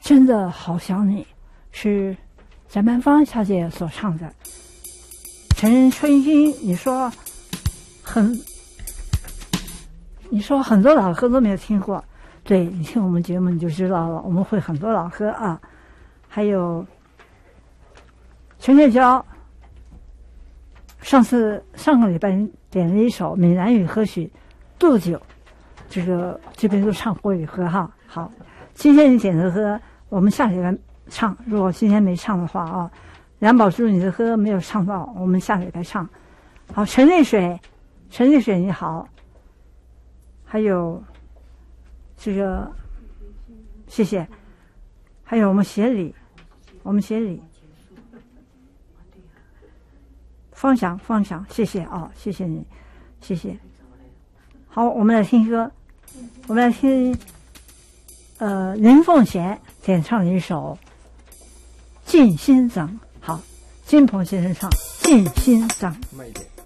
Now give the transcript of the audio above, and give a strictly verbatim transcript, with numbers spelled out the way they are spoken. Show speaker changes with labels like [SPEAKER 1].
[SPEAKER 1] 真的好想你，是翟曼芳小姐所唱的。陈春英，你说很，你说很多老歌都没有听过，对，你听我们节目你就知道了，我们会很多老歌啊。还有陈建交，上次上个礼拜点了一首闽南语歌曲《杜酒》，这个这边都唱国语歌哈。好，今天你点的歌我们下礼拜唱，如果今天没唱的话啊，梁宝珠你的歌没有唱到，我们下礼拜唱。好，陈丽水，陈丽水你好，还有这个谢谢，还有我们协理，我们协理方翔，方翔，谢谢啊、哦，谢谢你，谢谢。好，我们来听歌，我们来听呃林凤贤演唱的一首《尽心掌》。好，金鹏先生唱《尽心掌》。
[SPEAKER 2] 慢一点。